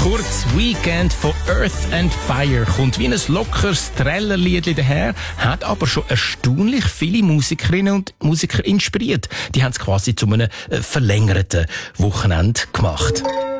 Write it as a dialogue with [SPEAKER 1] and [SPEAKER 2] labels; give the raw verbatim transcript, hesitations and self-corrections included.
[SPEAKER 1] Kurz Weekend von Earth and Fire kommt wie ein lockeres Trällerliedli daher, hat aber schon erstaunlich viele Musikerinnen und Musiker inspiriert. Die haben es quasi zu einem äh, verlängerten Wochenende gemacht.